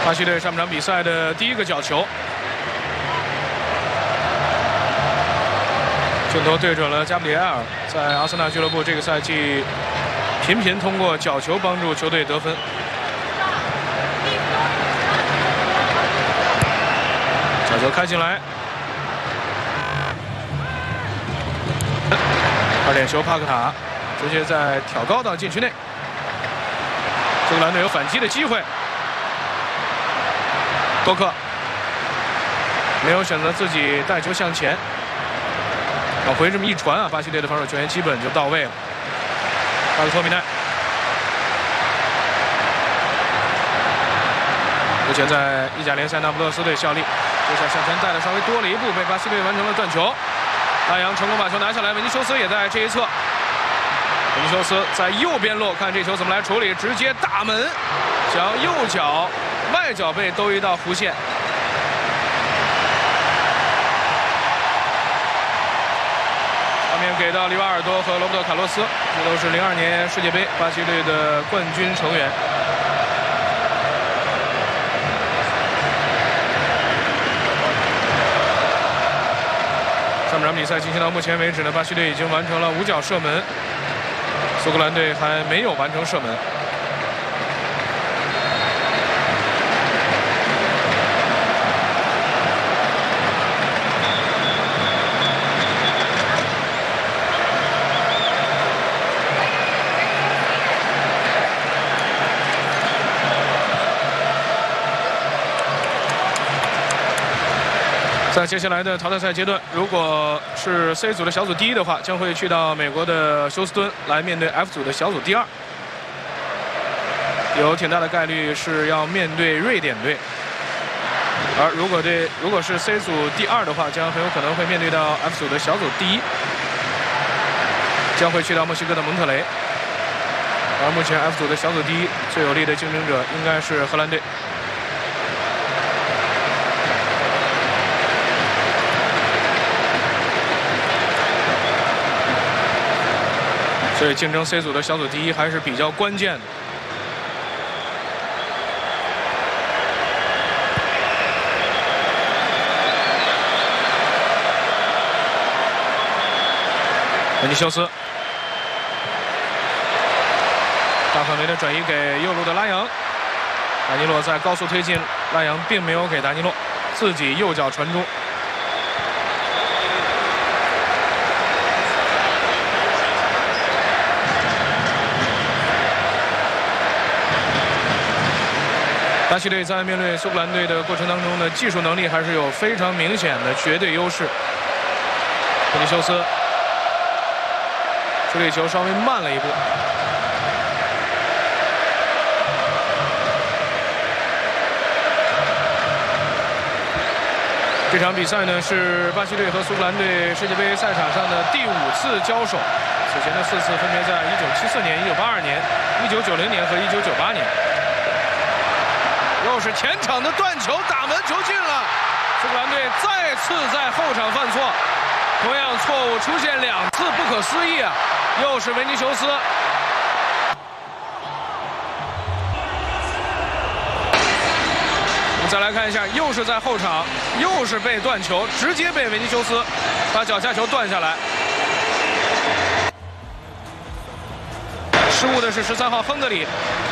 巴西队上半场比赛的第一个角球，镜头对准了加布里埃尔，在阿森纳俱乐部这个赛季频频通过角球帮助球队得分。角球开进来，二点球帕克塔直接在挑高到禁区内，苏格兰队有反击的机会。 多克没有选择自己带球向前，往回这么一传啊，巴西队的防守球员基本就到位了。巴克托米奈，目前在意甲联赛那不勒斯队效力，这下向前带的稍微多了一步，被巴西队完成了断球。拉扬成功把球拿下来，维尼修斯也在这一侧。维尼修斯在右边路，看这球怎么来处理，直接大门将右脚。 外脚背兜一道弧线，画面给到里瓦尔多和罗伯特卡洛斯，这都是02年世界杯巴西队的冠军成员。上半场比赛进行到目前为止呢，巴西队已经完成了5脚射门，苏格兰队还没有完成射门。 在接下来的淘汰赛阶段，如果是 C 组的小组第一的话，将会去到美国的休斯敦来面对 F 组的小组第二，有挺大的概率是要面对瑞典队。而如果是 C 组第二的话，将很有可能会面对到 F 组的小组第一，将会去到墨西哥的蒙特雷。而目前 F 组的小组第一最有力的竞争者应该是荷兰队。 所以竞争 C 组的小组第一还是比较关键的。维尼修斯，大范围的转移给右路的拉扬，达尼洛在高速推进，拉扬并没有给达尼洛，自己右脚传中。 巴西队在面对苏格兰队的过程当中呢，技术能力还是有非常明显的绝对优势。维尼修斯处理球稍微慢了一步。这场比赛呢是巴西队和苏格兰队世界杯赛场上的第5次交手，此前的4次分别在1974年、1982年、1990年和1998年。 又是前场的断球，打门球进了。苏格兰队再次在后场犯错，同样错误出现2次，不可思议啊！又是维尼修斯。我们再来看一下，又是在后场，又是被断球，直接被维尼修斯把脚下球断下来。失误的是13号亨德里。